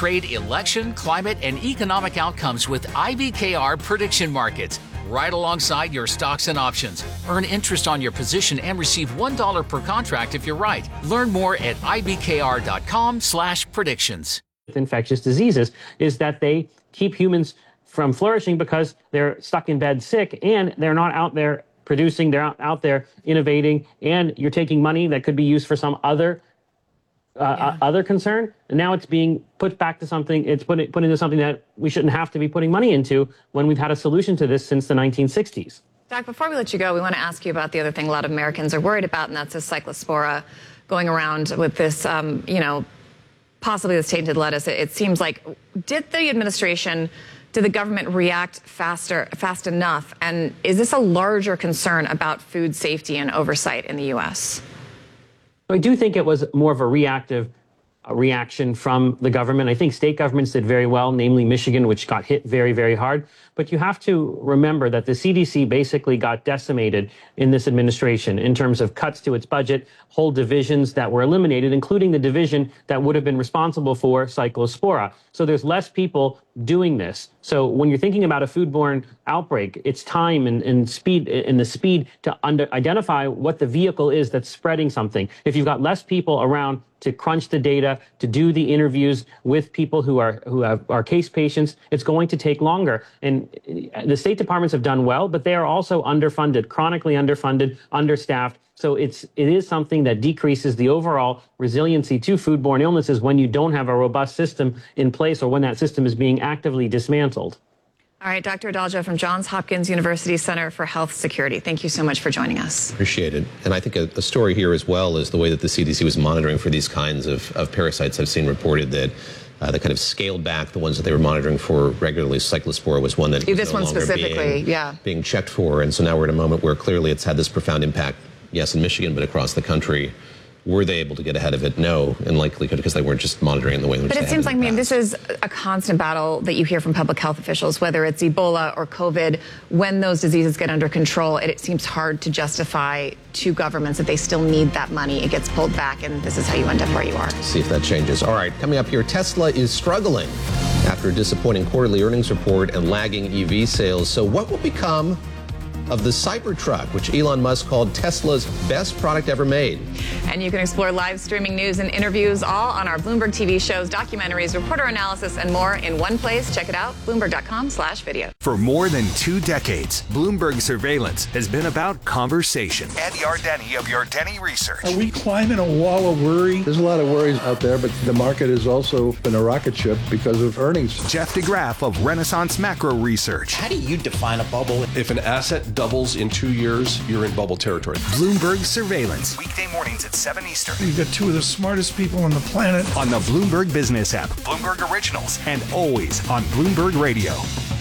trade, election, climate, and economic outcomes with IBKR prediction markets. Right alongside your stocks and options. Earn interest on your position and receive $1 per contract if you're right. Learn more at ibkr.com/predictions. With infectious diseases is that they keep humans from flourishing because they're stuck in bed sick and they're not out there producing, they're out there innovating, and you're taking money that could be used for some other concern, and now it's being put back to something, it's put into something that we shouldn't have to be putting money into when we've had a solution to this since the 1960s. Doc, before we let you go, we want to ask you about the other thing a lot of Americans are worried about, and that's this cyclospora going around with this, possibly this tainted lettuce. It seems like, did the government react fast enough? And is this a larger concern about food safety and oversight in the U.S.? I do think it was more of a reactive reaction from the government. I think state governments did very well, namely Michigan, which got hit very, very hard. But you have to remember that the CDC basically got decimated in this administration in terms of cuts to its budget, whole divisions that were eliminated, including the division that would have been responsible for cyclospora. So there's less people doing this. So when you're thinking about a foodborne outbreak, it's time and speed and the speed to identify what the vehicle is that's spreading something. If you've got less people around to crunch the data, to do the interviews with people who are case patients, it's going to take longer. And the state departments have done well, but they are also underfunded, chronically underfunded, understaffed. So it is something that decreases the overall resiliency to foodborne illnesses when you don't have a robust system in place or when that system is being actively dismantled. All right, Dr. Adalja from Johns Hopkins University Center for Health Security. Thank you so much for joining us. Appreciate it. And I think a story here as well is the way that the CDC was monitoring for these kinds of parasites. I've seen reported that they kind of scaled back the ones that they were monitoring for regularly. Cyclospora was one that this one specifically, being checked for. And so now we're at a moment where clearly it's had this profound impact, yes, in Michigan, but across the country. Were they able to get ahead of it? No, in likelihood, because they weren't just monitoring in the way in which they had. But it seems like, this is a constant battle that you hear from public health officials, whether it's Ebola or COVID. When those diseases get under control, it seems hard to justify to governments that they still need that money. It gets pulled back, and this is how you end up where you are. See if that changes. All right, coming up here, Tesla is struggling after a disappointing quarterly earnings report and lagging EV sales. So what will become of the Cybertruck, which Elon Musk called Tesla's best product ever made? And you can explore live streaming news and interviews all on our Bloomberg TV shows, documentaries, reporter analysis, and more in one place. Check it out, Bloomberg.com/video. For more than 2 decades, Bloomberg Surveillance has been about conversation. Ed Yardeni of Yardeni Research. Are we climbing a wall of worry? There's a lot of worries out there, but the market has also been a rocket ship because of earnings. Jeff DeGraff of Renaissance Macro Research. How do you define a bubble? If an asset doubles in 2 years, you're in bubble territory. Bloomberg Surveillance. Weekday mornings at 7 Eastern. You've got two of the smartest people on the planet. On the Bloomberg Business app, Bloomberg Originals, and always on Bloomberg Radio.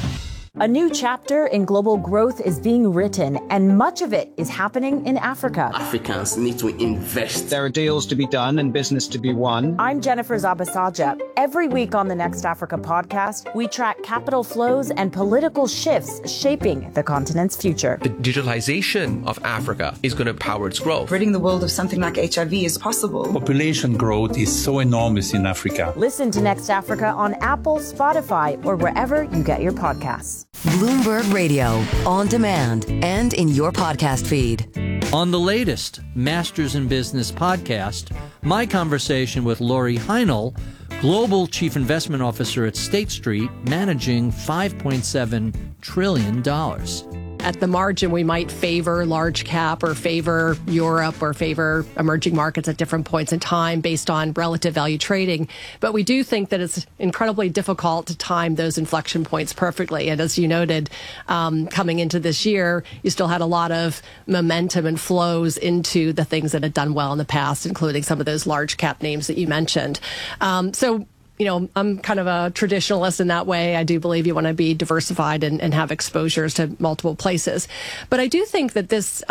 A new chapter in global growth is being written, and much of it is happening in Africa. Africans need to invest. There are deals to be done and business to be won. I'm Jennifer Zabasaja. Every week on the Next Africa podcast, we track capital flows and political shifts shaping the continent's future. The digitalization of Africa is going to power its growth. Ridding the world of something like HIV is possible. Population growth is so enormous in Africa. Listen to Next Africa on Apple, Spotify, or wherever you get your podcasts. Bloomberg Radio, on demand and in your podcast feed. On the latest Masters in Business podcast, my conversation with Lori Heinel, Global Chief Investment Officer at State Street, managing $5.7 trillion. At the margin, we might favor large cap or favor Europe or favor emerging markets at different points in time based on relative value trading. But we do think that it's incredibly difficult to time those inflection points perfectly. And as you noted, coming into this year, you still had a lot of momentum and flows into the things that had done well in the past, including some of those large cap names that you mentioned. I'm kind of a traditionalist in that way. I do believe you want to be diversified and have exposures to multiple places. But I do think that this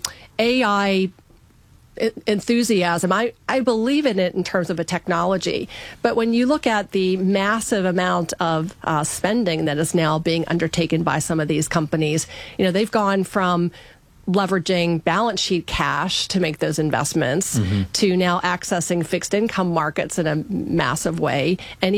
AI enthusiasm, I believe in it in terms of a technology. But when you look at the massive amount of spending that is now being undertaken by some of these companies, they've gone from leveraging balance sheet cash to make those investments to now accessing fixed income markets in a massive way, and